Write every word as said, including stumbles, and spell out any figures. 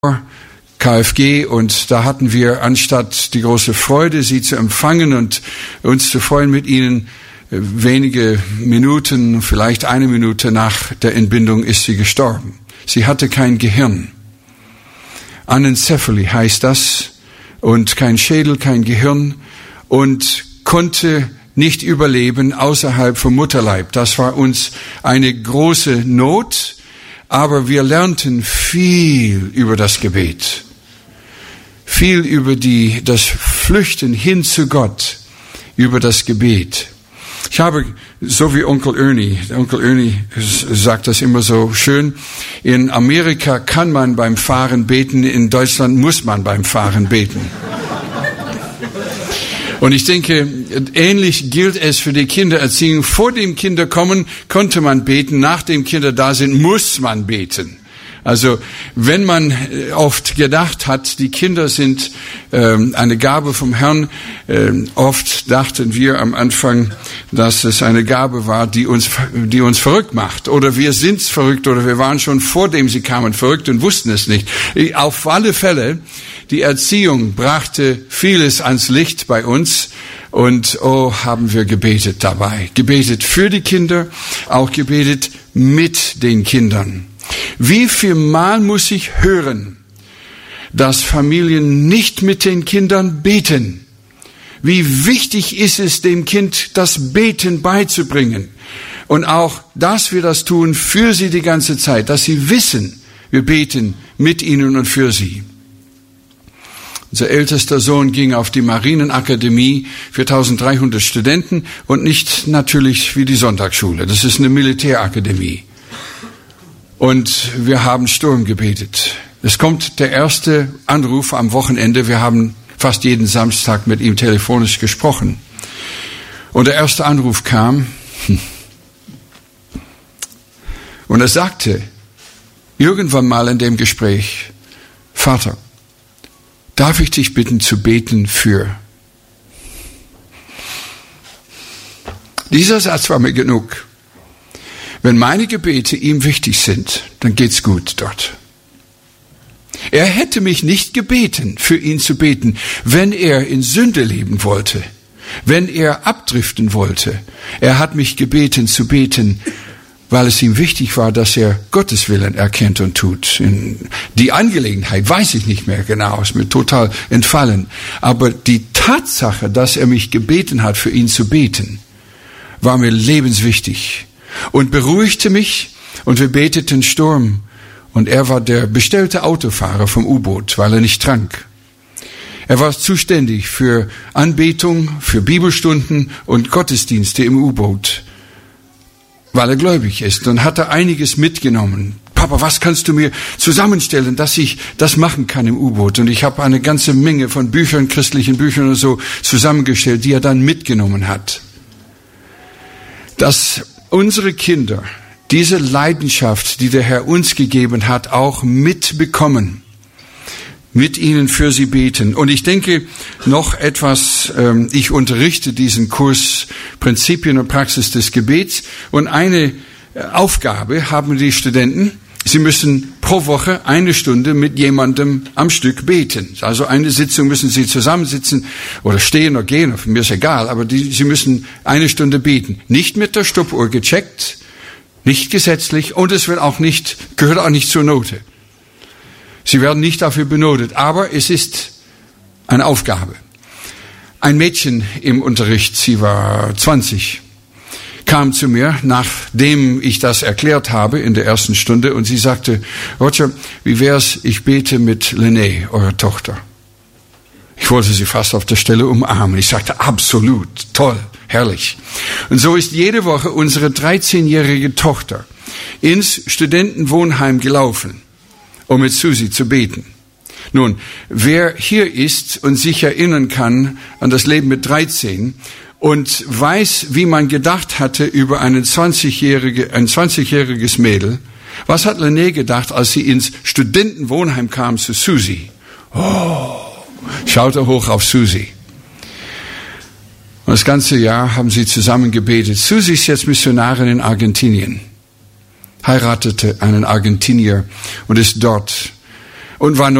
K F G, und da hatten wir, anstatt die große Freude, sie zu empfangen und uns zu freuen mit ihnen, wenige Minuten, vielleicht eine Minute nach der Entbindung ist sie gestorben. Sie hatte kein Gehirn. Anencephaly heißt das, und kein Schädel, kein Gehirn, und konnte nicht überleben außerhalb vom Mutterleib. Das war uns eine große Not, aber wir lernten viel über das Gebet. Viel über die, das Flüchten hin zu Gott, über das Gebet. Ich habe, so wie Onkel Ernie, Onkel Ernie sagt das immer so schön, in Amerika kann man beim Fahren beten, in Deutschland muss man beim Fahren beten. Und ich denke, ähnlich gilt es für die Kindererziehung. Vor dem Kinder kommen, konnte man beten, nachdem Kinder da sind, muss man beten. Also wenn man oft gedacht hat, die Kinder sind ähm, eine Gabe vom Herrn, ähm, oft dachten wir am Anfang, dass es eine Gabe war, die uns, die uns verrückt macht. Oder wir sind verrückt, oder wir waren schon vor dem sie kamen verrückt und wussten es nicht. Auf alle Fälle, die Erziehung brachte vieles ans Licht bei uns. Und oh, haben wir gebetet dabei. Gebetet für die Kinder, auch gebetet mit den Kindern. Wie viel Mal muss ich hören, dass Familien nicht mit den Kindern beten? Wie wichtig ist es, dem Kind das Beten beizubringen? Und auch, dass wir das tun für sie die ganze Zeit, dass sie wissen, wir beten mit ihnen und für sie. Unser ältester Sohn ging auf die Marinenakademie für dreizehnhundert Studenten und nicht natürlich wie die Sonntagsschule. Das ist eine Militärakademie. Und wir haben Sturm gebetet. Es kommt der erste Anruf am Wochenende. Wir haben fast jeden Samstag mit ihm telefonisch gesprochen. Und der erste Anruf kam. Und er sagte irgendwann mal in dem Gespräch: Vater, darf ich dich bitten zu beten für? Dieser Satz war mir genug. Wenn meine Gebete ihm wichtig sind, dann geht's gut dort. Er hätte mich nicht gebeten, für ihn zu beten, wenn er in Sünde leben wollte, wenn er abdriften wollte. Er hat mich gebeten zu beten, weil es ihm wichtig war, dass er Gottes Willen erkennt und tut. In die Angelegenheit weiß ich nicht mehr genau, ist mir total entfallen. Aber die Tatsache, dass er mich gebeten hat, für ihn zu beten, war mir lebenswichtig. Und beruhigte mich, und wir beteten Sturm. Und er war der bestellte Autofahrer vom U-Boot, weil er nicht trank. Er war zuständig für Anbetung, für Bibelstunden und Gottesdienste im U-Boot, weil er gläubig ist, und hat er einiges mitgenommen. Papa, was kannst du mir zusammenstellen, dass ich das machen kann im U-Boot? Und ich habe eine ganze Menge von Büchern, christlichen Büchern und so zusammengestellt, die er dann mitgenommen hat. Dass unsere Kinder diese Leidenschaft, die der Herr uns gegeben hat, auch mitbekommen. Mit ihnen für sie beten. Und ich denke noch etwas, ähm, ich unterrichte diesen Kurs Prinzipien und Praxis des Gebets. Und eine Aufgabe haben die Studenten: Sie müssen pro Woche eine Stunde mit jemandem am Stück beten. Also eine Sitzung müssen sie zusammensitzen oder stehen oder gehen, mir ist egal, aber die, sie müssen eine Stunde beten. Nicht mit der Stoppuhr gecheckt, nicht gesetzlich, und es wird auch nicht, gehört auch nicht zur Note. Sie werden nicht dafür benotet, aber es ist eine Aufgabe. Ein Mädchen im Unterricht, sie war zwanzig, kam zu mir, nachdem ich das erklärt habe in der ersten Stunde, und sie sagte: Roger, wie wär's, ich bete mit Lene, eurer Tochter. Ich wollte sie fast auf der Stelle umarmen. Ich sagte: absolut, toll, herrlich. Und so ist jede Woche unsere dreizehnjährige Tochter ins Studentenwohnheim gelaufen, um mit Susi zu beten. Nun, wer hier ist und sich erinnern kann an das Leben mit dreizehn und weiß, wie man gedacht hatte über einen zwanzigjährige, ein zwanzigjähriges Mädel, was hat Lene gedacht, als sie ins Studentenwohnheim kam zu Susi? Oh, schaute hoch auf Susi. Und das ganze Jahr haben sie zusammen gebetet. Susi ist jetzt Missionarin in Argentinien, heiratete einen Argentinier und ist dort. und war